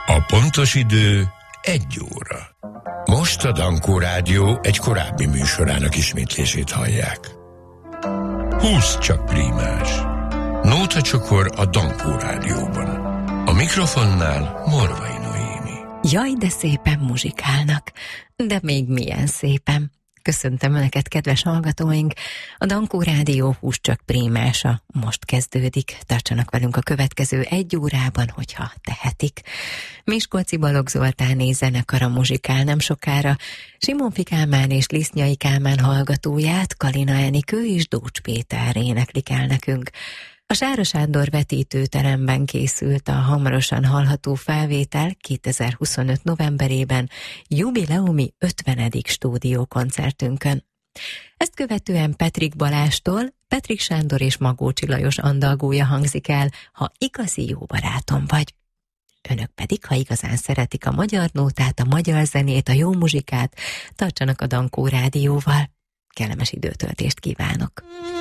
A pontos idő 1 óra. Most a Dankó Rádió egy korábbi műsorának ismétlését hallják. 20 csak prímás. Nótacsokor a Dankó Rádióban. A mikrofonnál Morvai Noémi. Jaj, de szépen muzsikálnak, de még milyen szépen. Köszöntöm Önöket, kedves hallgatóink! A Dankó Rádió 20 csak prímása most kezdődik. Tartsanak velünk a következő 1 órában, hogyha tehetik. Miskolci Balogh Zoltáné zenekara muzsikál nem sokára. Simonfi Kálmán és Lisznyai Kálmán hallgatóját Kalina Enikő és Dócs Péter éneklik el nekünk. A Sára Sándor vetítőteremben készült a hamarosan hallható felvétel 2025. novemberében jubileumi 50. stúdiókoncertünkön. Ezt követően Petrik Balástól Petrik Sándor és Magócsi Lajos andalgója hangzik el, Ha igazi jó barátom vagy. Önök pedig, ha igazán szeretik a magyar nótát, a magyar zenét, a jó muzsikát, tartsanak a Dankó Rádióval. Kellemes időtöltést kívánok!